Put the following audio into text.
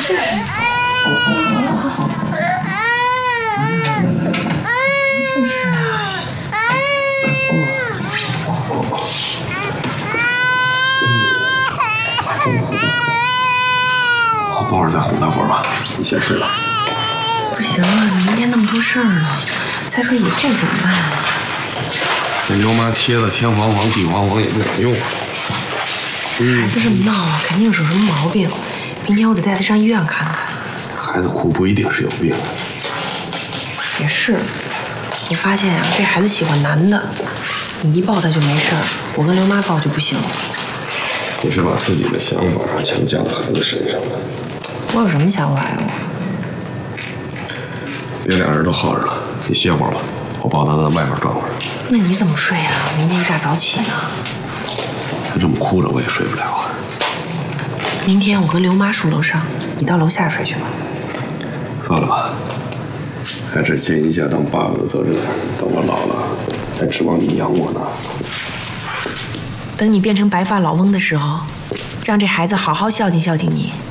我抱着再哄他会儿吧，你先睡吧。 不行啊，明天那么多事儿呢，再说以后怎么办啊？ 这牛妈贴了天黄黄地黄黄也不管用。 孩子这么闹啊，肯定是有什么毛病。明天我得带他上医院看看。 孩子哭不一定是有病。 也是，我发现啊，这孩子喜欢男的，你一抱他就没事儿，我跟刘妈抱就不行。 你是把自己的想法强加到孩子身上了。 我有什么想法呀？ 别俩人都耗着了，你歇会儿吧，我抱他在外面转会儿。 那你怎么睡啊？明天一大早起呢？ 他这么哭着我也睡不了啊。 明天我跟刘妈住楼上，你到楼下睡去吧。 算了吧，还是尽一下当爸爸的责任，等我老了还指望你养我呢。 等你变成白发老翁的时候，让这孩子好好孝敬孝敬你。